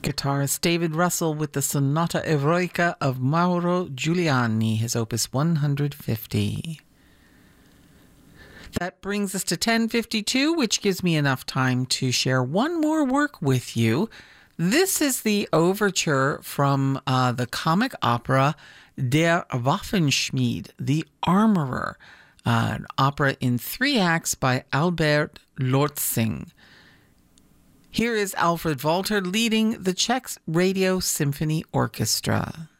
Guitarist David Russell with the Sonata Eroica of Mauro Giuliani, his opus 150. That brings us to 10:52, which gives me enough time to share one more work with you. This is the overture from the comic opera Der Waffenschmied, The Armorer, an opera in 3 acts by Albert Lortzing. Here is Alfred Walter leading the Czech Radio Symphony Orchestra.